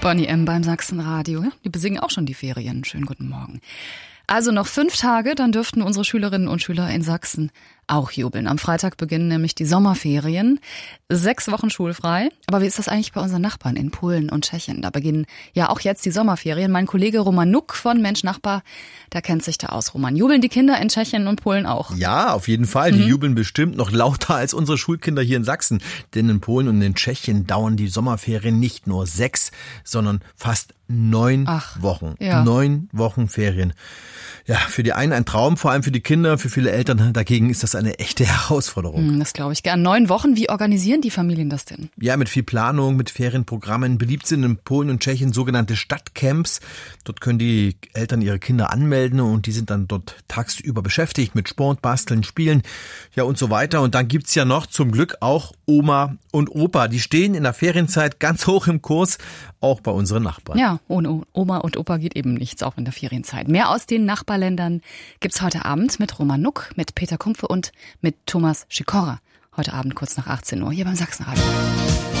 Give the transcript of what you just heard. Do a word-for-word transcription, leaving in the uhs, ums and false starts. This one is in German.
Bonnie M. beim Sachsenradio. Die besingen auch schon die Ferien. Schönen guten Morgen. Also noch fünf Tage, dann dürften unsere Schülerinnen und Schüler in Sachsen auch jubeln. Am Freitag beginnen nämlich die Sommerferien. Sechs Wochen schulfrei. Aber wie ist das eigentlich bei unseren Nachbarn in Polen und Tschechien? Da beginnen ja auch jetzt die Sommerferien. Mein Kollege Roman Nuck von Mensch Nachbar, der kennt sich da aus. Roman, jubeln die Kinder in Tschechien und Polen auch? Ja, auf jeden Fall. Die Mhm. jubeln bestimmt noch lauter als unsere Schulkinder hier in Sachsen. Denn in Polen und in Tschechien dauern die Sommerferien nicht nur sechs, sondern fast neun Ach, Wochen. ja. Neun Wochen Ferien. Ja, für die einen ein Traum, vor allem für die Kinder, für viele Eltern dagegen ist das eine echte Herausforderung. Hm, das glaube ich gern. Neun Wochen, wie organisieren die Familien das denn? Ja, mit viel Planung, mit Ferienprogrammen. Beliebt sind in Polen und Tschechien sogenannte Stadtcamps. Dort können die Eltern ihre Kinder anmelden und die sind dann dort tagsüber beschäftigt mit Sport, Basteln, Spielen, ja und so weiter. Und dann gibt's ja noch zum Glück auch Oma und Opa. Die stehen in der Ferienzeit ganz hoch im Kurs, auch bei unseren Nachbarn. Ja, ohne Oma und Opa geht eben nichts, auch in der Ferienzeit. Mehr aus den Nachbarländern gibt's heute Abend mit Roman Nuck, mit Peter Kumpfe und mit Thomas Sikora. Heute Abend kurz nach achtzehn Uhr hier beim Sachsenradio.